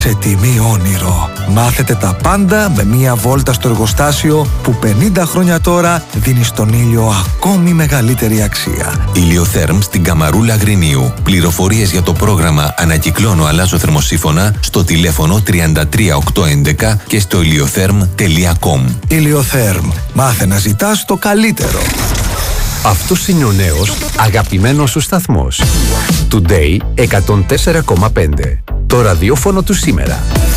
Σε τιμή όνειρο. Μάθετε τα πάντα με μία βόλτα στο εργοστάσιο που 50 χρόνια τώρα δίνει στον ήλιο ακόμη μεγαλύτερη αξία. Ηλιοθέρμ στην Καμαρούλα Αγρινίου. Πληροφορίες για το πρόγραμμα Ανακυκλώνω Αλλάζω Θερμοσύφωνα στο τηλέφωνο 33811 και στο iliotherm.com. Ηλιοθέρμ. Μάθε να ζητάς το καλύτερο. Αυτός είναι ο νέος αγαπημένος σου σταθμός. Today 104,5. Το ραδιόφωνο του σήμερα.